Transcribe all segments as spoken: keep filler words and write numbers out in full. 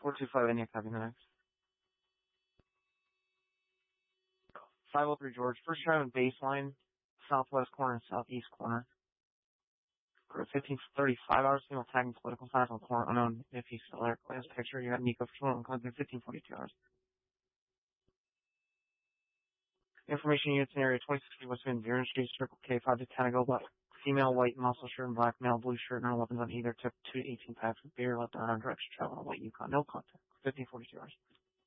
four two five India, copy the next. five oh three George, first drive and baseline, southwest corner and southeast corner. fifteen thirty-five hours, single tagging political fires on corner, unknown if he's still there. Last picture, you got Nico Patrol and contact fifteen forty-two hours. Information units in area twenty-six West Wind, Viren Street, Circle K, five to ten ago, but female, white, muscle shirt and black, male, blue shirt, no weapons on either, took two to eighteen packs of beer, left on direction, travel on white Yukon, no contact. fifteen forty-two hours.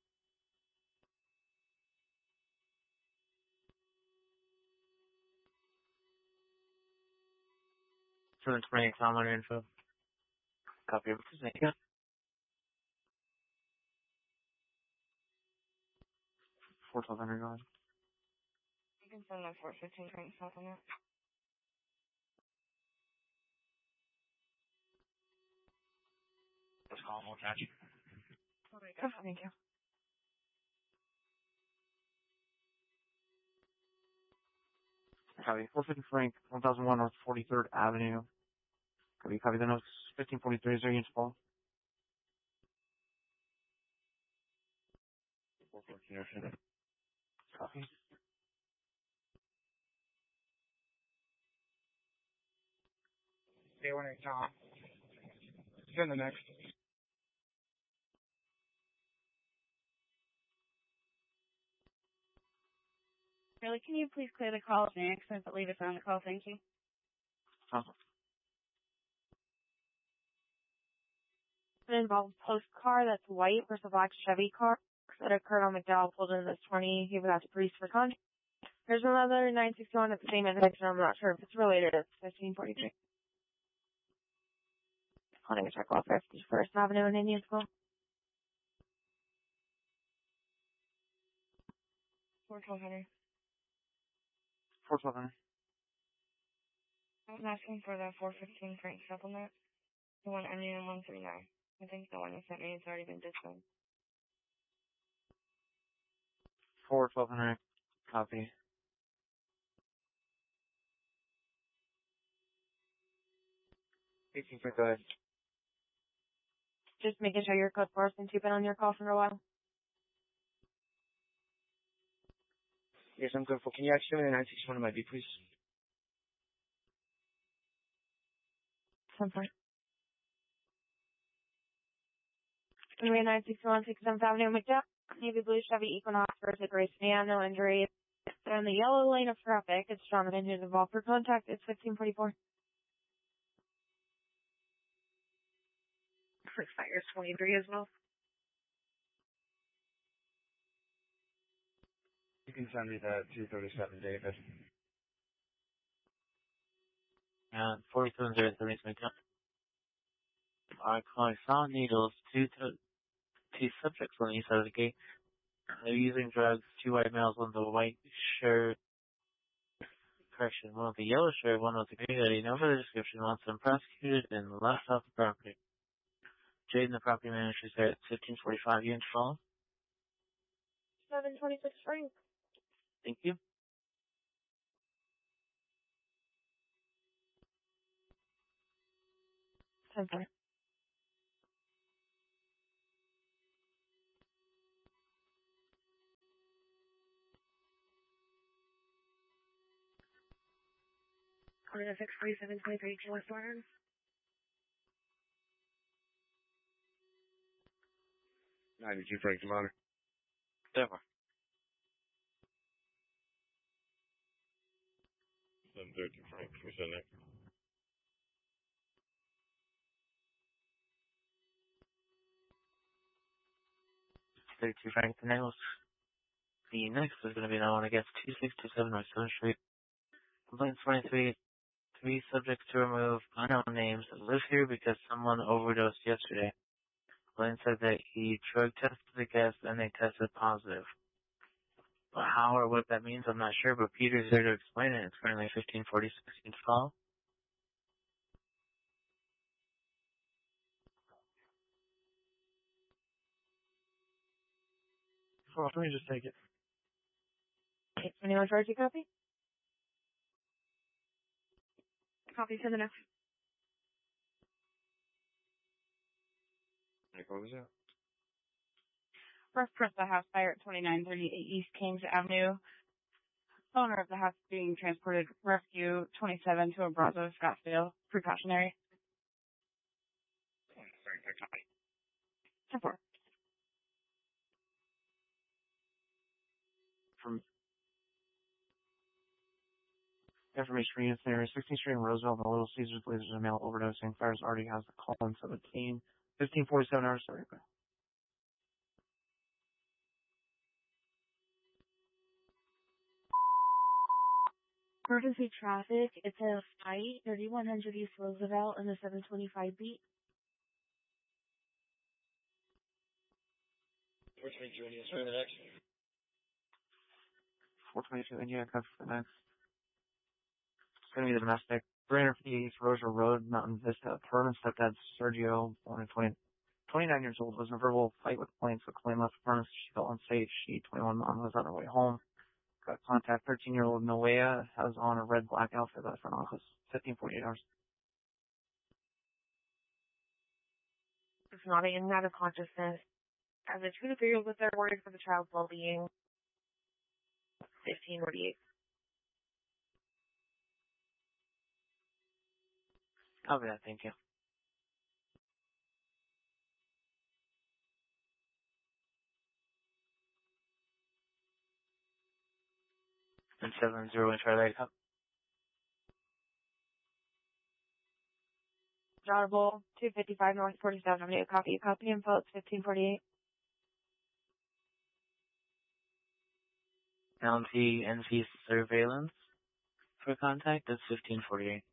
seven twenty-eight, kilometer info. Copy of Kazanka. four twelve hundred dollars. You can send that four fifteen crank south on that. Let's call him, we'll catch you. Oh my god, thank you. Copy. four fifty Frank, one thousand one North forty-third Avenue. Copy, copy the notes. fifteen forty-three, is there units full? four fourteen, copy. Stay one eight, Tom. Send the next. Really, can you please clear the call next and leave us on the call? Thank you. Awesome. It involves post car that's white versus a black Chevy car that occurred on McDowell, pulled in this twenty. He was out to police for contact. There's another nine sixty-one at the same intersection. I'm not sure if it's related. It's fifteen forty-three. Holding a check off fifty-first Avenue in Indian School. four twelve hundred. four twelve hundred. I was asking for the four fifteen Frank supplement. The one ending in one three nine. I think the one you sent me has already been disclaimed. four twelve hundred. Copy. eighteen, go ahead. Just making sure your code four has been been on your call for a while. Yes, I'm good for. Can you actually show me the nine sixty-one of my B, please? Some point. Anyway, nine sixty-one, sixty-seventh Avenue, McDowell. Navy blue Chevy Equinox versus gray sedan, no injuries. They're in the yellow lane of traffic. It's strong and engine involved for contact. It's fifteen forty-four. Fires twenty-three as well. You can send me the two thirty-seven, David. And forty-seven zero three, I call saw needles, two, two subjects on the east side of the gate. They're using drugs, two white males, one with a white shirt. Correction, one with a yellow shirt, one with a green hoodie. No further description, wants them prosecuted and left off the property. Jaden, the property manager, is there at fifteen forty-five units follow. seven twenty-six Frank. Thank you. ten four. Quarter to six forty-seven twenty-three, West Warren. ninety-two Frank, Commander. Denver. seven thirty Frank, we send that. thirty-two Frank, the nails. The next is going to be that one, I guess, two six two seven North seventh Street. Complaint twenty-three. Three subjects to remove, unknown names, live here because someone overdosed yesterday. Glenn said that he drug tested the guests and they tested positive. But how or what that means, I'm not sure, but Peter's here to explain it. It's currently fifteen forty-six in call. Oh, let me just take it. Anyone charge you copy? Copy to the next. What was that? Reference the house fire at twenty-nine thirty-eight East Kings Avenue. Owner of the house being transported rescue twenty-seven to Abrazo, Scottsdale. Precautionary. Support. From information from Unit Scenario sixteenth Street in Roosevelt, the Little Caesars Blazers and male overdosing. Fires already has the call in seventeen. fifteen forty-seven hours. Sorry. Emergency traffic. It's a fight, thirty-one hundred East Roosevelt in the seven twenty-five beat. four twenty-two Indian, sorry, the next. four twenty-two India, cut for the next. It's going to be the domestic. three fifty East Roser Road, Mountain Vista. Permanent stepdad Sergio, born in twenty, twenty-nine years old, was in a verbal fight with planes. The claim left the furnace. She felt unsafe. She, twenty-one, mom, was on her way home. Got contact. thirteen-year-old Noea has on a red-black outfit at the front office. fifteen forty-eight hours. It's nodding and out of consciousness. As a two to three year old with their worried for the child's well-being. fifteen forty-eight. Copy that, thank you. And seven zero inch right up. Audible, two fifty-five North forty-seventh Avenue. Copy. Copy info. It's fifteen forty-eight. County N C surveillance for contact is fifteen forty-eight.